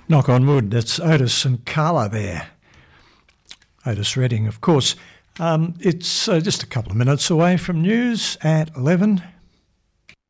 Knock on wood, that's Otis and Carla there. Otis Redding, of course. It's just a couple of minutes away from news at 11.